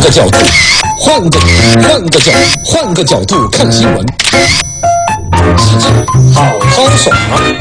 个角度，换个角度看新闻。世界好好耍，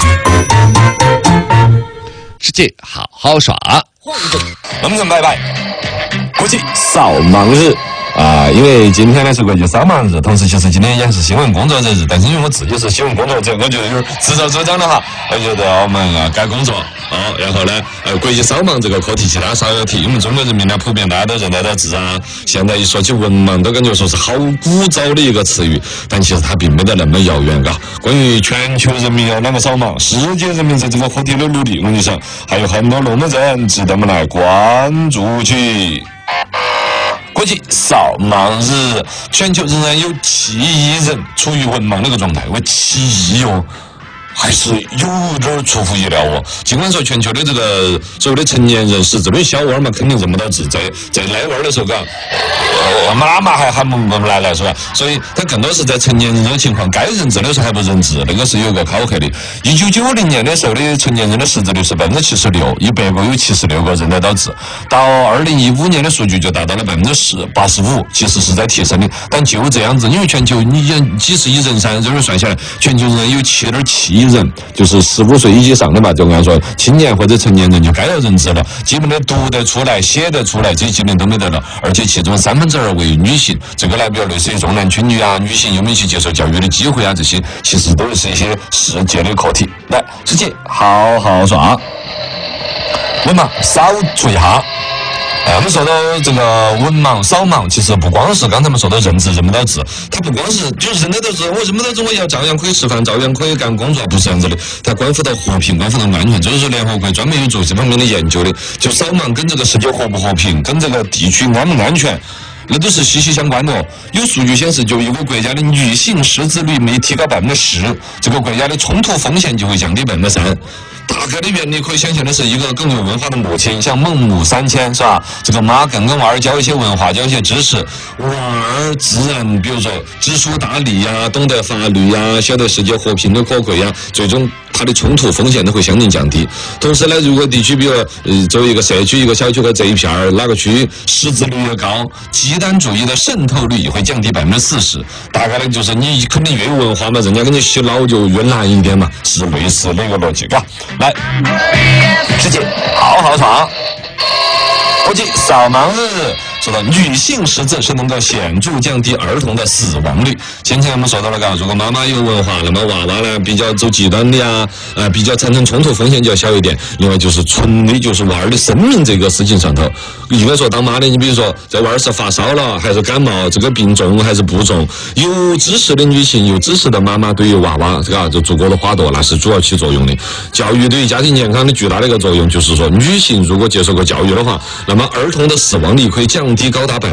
世界好好耍。 能不能拜拜？国际扫盲日。因为今天呢是国际扫盲日，同时其实今天也是新闻工作者日，但是因为我自己是新闻工作者，我觉得有点自作主张的哈，我觉得我们该工作然后呢国际扫盲这个课题其他少有提，因为中国人民呢普遍大家都认得到字啊，现在一说起文盲都感觉说是好古早的一个词语，但其实它并没得那么遥远嘎。关于全球人民要啷个扫盲，世界人民在这个课题的努力，我跟你说还有很多龙门阵值得我们来关注起。国际扫盲日，全球仍然有7亿人处于文盲的一个状态，为7亿哦，还是有点出乎意料哦。尽管说全球的这个所谓的成年人识字的小娃嘛，肯定认不到字，在奶娃的时候，妈妈还喊不来了是吧？所以他更多是在成年人的情况，该认字的时候还不认字，那个是有个考核的。1990年的时候的成年人的识字率是76%，100个有76个认得到字。到2015年的数据就达到了85%，其实是在提升的。但就这样子，因为全球几十亿人噻，这儿算下来，全球人有7.7亿人，就是15岁以上的嘛，就按说青年或者成年人就该要认字了，基本的读得出来、写得出来，这基本都没得了。而且其中2%为女性，这个呢，比如类似于重男轻女啊，女性有没有去接受教育的机会啊，这些其实都是一些世界的课题。来，世界好好耍，文盲少注意哈。我们说到这个文盲、扫盲，其实不光是刚才我们说的认字认不到字，它不光是就是认得到字，我认不到字，我要照样可以吃饭，照样可以干工作，不是这样子的。它关乎到和平，关乎到安全，就是说联合国专门有做这方面的研究的。就扫盲跟这个世界和不和平，跟这个地区安不安全，那都是息息相关的哦。有数据显示，就一个国家的女性识字率没提高10%，这个国家的冲突风险就会降低3%。大概的原理可以想象的是，一个更有文化的母亲，像孟母3000是吧？这个妈更跟娃儿教一些文化，教一些知识，娃儿自然比如说知书达理呀，懂得法律呀，晓得世界和平的可贵呀，最终它的冲突风险都会相应降低。同时呢，如果地区比如作为一个社区、一个小区和这一片哪个区识字率越高，极端主义的渗透率也会降低40%。大概呢就是你肯定越有文化嘛，人家给你洗脑就越难一点嘛，是类似的一个逻辑，嘎。来，世界好好耍。国际扫盲日，说到女性识字是能够显著降低儿童的死亡率。前我们说到了，如果妈妈有文化，那么娃娃呢比较走极端的呀，比较产生冲突风险就要小一点。另外就是纯的就是娃儿的生命这个事情上头，应该说当妈的，你比如说这娃儿是发烧了还是感冒，这个病重还是不重，有知识的女性，有知识的妈妈对于娃娃这个就足够的花朵，那是主要起作用的。教育对于家庭健康的巨大的一个作用，就是说女性如果接受过教育的话，那么儿童的死亡率可以降低高达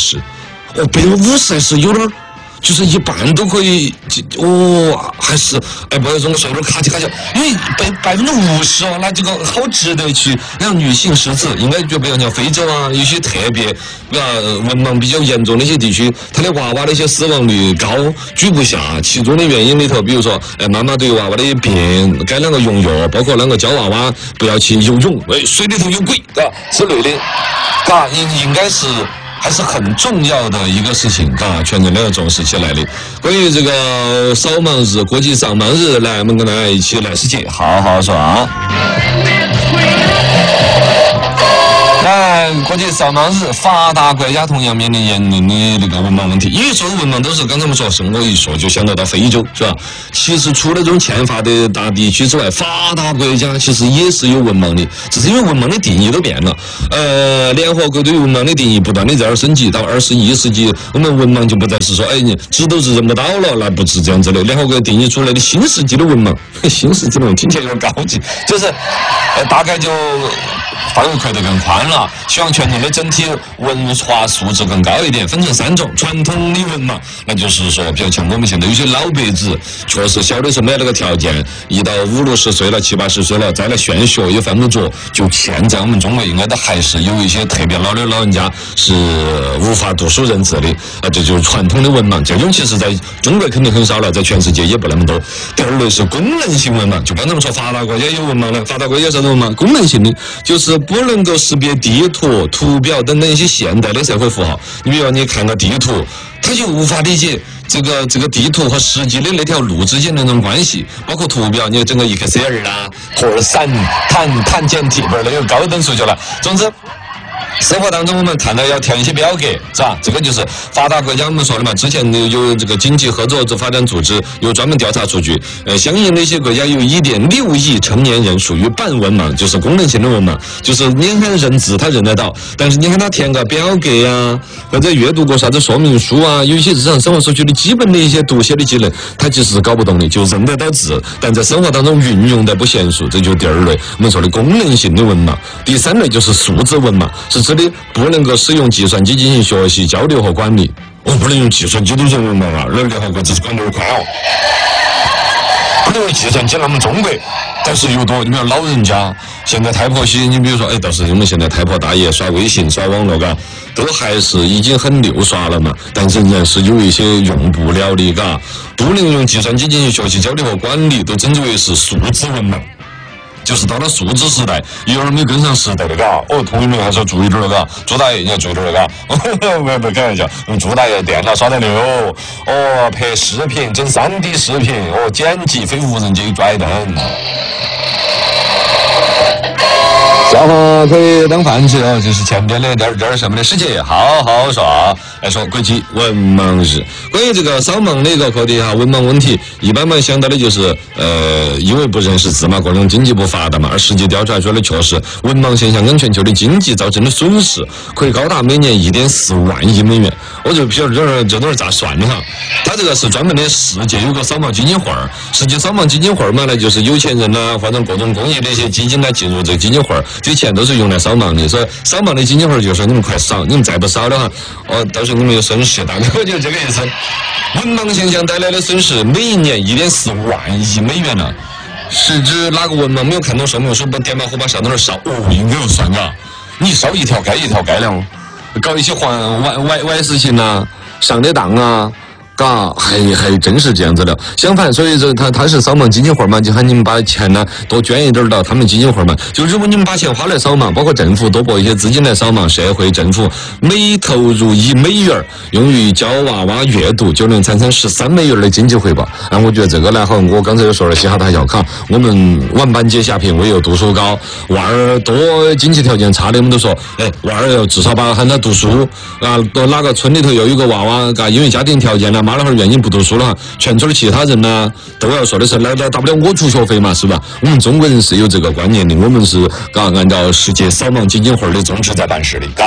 50%。50%是有点，就是一半都可以，还是不好意思，我说有点卡起，因为50%哦，那这个好值得去让女性识字。应该就比如像非洲啊，有些特别文盲比较严重的一些地区，他的娃娃的一些死亡率高，居不下。其中的原因里头，比如说妈妈对娃娃的病该啷个用药，包括啷个教娃娃不要去游泳，水里头有鬼之类的，应该是。还是很重要的一个事情，全人类要重视起来的。关于这个扫盲日、国际扫盲日，来，我们跟大家一起来世界好好耍。来，国际扫盲日，发达国家同样面临严峻的那个文盲问题。因为所有文盲都是刚才我们说生活一说就想到非洲，是吧？其实除了这种欠发的大地区之外，发达国家其实也是有文盲的，只是因为文盲的定义都变了。联合国对文盲的定义不断的在升级，到21世纪，我们文盲就不再是说你指都是认不到了，那不是这样子的。联合国定义出来的新世纪的文盲，新世纪的文听起来有点高级，就是大概就范围扩得更宽了。希望全人的整体文化素质更高一点，分成3种。传统的文盲，那就是说，比如像我们现在有些老辈子，确实小的时候没有那个条件，一到50-60岁了、70-80岁了，再来炫学也犯不着。就现在我们中国应该都还是有一些特别老的老人家是无法读书认字的，这就是传统的文盲。这种其实在中国肯定很少了，在全世界也不那么多。第二类是功能性文盲，就刚才我们说发达国家有文盲了，发达国家是什么文盲？功能性的，就是就是不能够识别地图、图表等等一些现代的社会符号。你比如你看个地图，他就无法理解这个地图和实际的那条路之间的那种关系，包括图表，你整个Excel 啦、托尔散、碳简体，不是那个高等数学了。总之。生活当中，我们看到要填一些表格，是吧？这个就是发达国家我们说的嘛。之前有这个经济合作发展组织有专门调查数据，相应的一些国家有1.6亿成年人属于半文盲，就是功能性的文盲，就是你看认字他认得到，但是你看他填个表格呀，或者阅读过啥子说明书啊，有一些日常生活所需的基本的一些读写的技能，他其实是搞不懂的，就认得到字，但在生活当中运用的不娴熟，这就是第二类我们说的功能性的文盲。第三类就是数字文盲，是指的不能够使用计算机进行学习、交流和管理。不能用计算机都是文盲啊，那联合国只是管得宽哦。不能用计算机那么中国，但是又多。你比如老人家，现在太婆媳，你比如说，倒是我们现在太婆大爷刷微信、刷网络，嘎，都还是已经很溜刷了嘛，但仍然是有一些用不了的，嘎，不能用计算机进行学习、交流和管理，都称之为是数字文盲。就是到了数字时代，有点没跟上时代的，嘎。同学们还是要注意点的，嘎。朱大爷你要注意点的，嘎。不开玩笑，朱大爷电脑刷得溜，拍视频，整3D 视频，剪辑非无人机拽的很。下话可以当饭吃哦，就是前边的点什么的世界，好好耍。来说国际文盲日，关于这个扫盲的一个课题哈，文盲问题，一般们想到的就是因为不认识字嘛，各种经济不发达嘛，而实际调查说的确实，文盲现象跟全球的经济造成的损失可以高达每年1.4万亿美元。我就不晓得这都是咋算的哈？他这个是专门的世界有个扫盲基金会儿，实际扫盲基金会儿嘛呢，就是有钱人呐，或者各种公益的一些基金呢进入这个基金会儿，这钱都是用来扫盲的。所以扫盲的基金会儿就是你们快扫，你们再不扫的话，到时候你们有损失大概我就这个意思。文盲现象带来的损失每一年1.4万亿美元了，是指哪个文盲没有看懂说明书，把电马虎把上头那烧，应该有算啊。你烧一条街一条街了，搞一些歪事情啊，上的当啊。嘎，还真是这样子的。相反，所以说他是扫盲基金会嘛，就喊你们把钱呢多捐一点到他们基金会嘛。就如果你们把钱花来扫盲，包括政府多拨一些资金来扫盲，社会政府每投入1美元用于教娃娃阅读，就能产生13美元的经济回报。我觉得这个呢，好像我刚才又说了嘻哈大小康，我们万般皆下品，唯有读书高。娃儿多经济条件差的，我们都说，娃儿要至少喊他读书啊。哪个村里头又有个娃娃，嘎，因为家庭条件呢。妈老汉儿愿意不读书了，全村的其他人呢都要说的是，来大不了我出学费嘛，是吧？我们中国人是有这个观念的，我们是按照世界扫盲基金会的宗旨在办事的，嘎。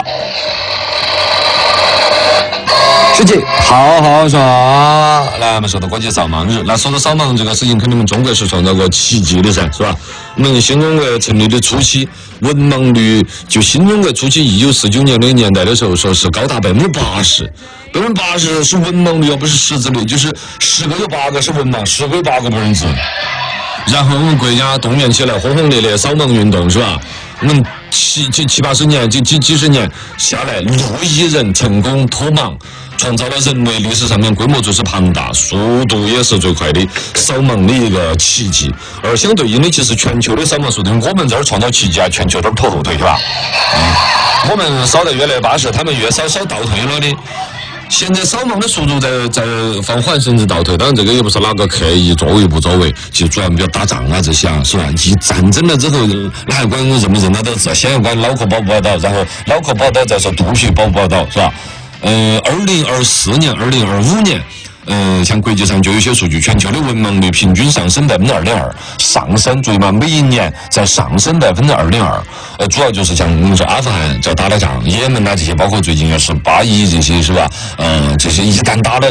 世界好好耍，来我们说到国际扫盲日，那说到扫盲这个事情，肯定我们中国是创造过奇迹的噻，是吧？我们新中国成立的初期，文盲率就新中国初期1949年那个年代的时候，说是高达80%，80%是文盲率，不是识字率，就是10个有8个是文盲，10个有8个不认字。然后我们国家动员起来轰轰烈烈扫盲运动，是吧？我们70-80年几十年下来，6亿人成功脱盲，创造了人类历史上面规模最是庞大、速度也是最快的扫盲的一个奇迹。而相对应的，其实全球的扫盲速度，我们这儿创造奇迹啊，全球都是拖后腿，是吧？我们扫得越来越巴适，他们越扫倒退了的。现在扫盲的速度在放缓，甚至倒退。当然，这个也不是哪个刻意作为不作为，就主要比如打仗啊这些啊，是吧？一战争了之后，哪还管认不认得到字？先要管脑壳保不保到，然后脑壳保到再说肚皮保不保到，是吧？2024年、2025年。像国际上就有些数据，全球的文盲率平均上升2.2%，上升，注意嘛，每一年在上升2.2%。主要就是像我们说阿富汗在打了仗，也门啊这些，包括最近也是巴以这些，是吧？这些一旦打了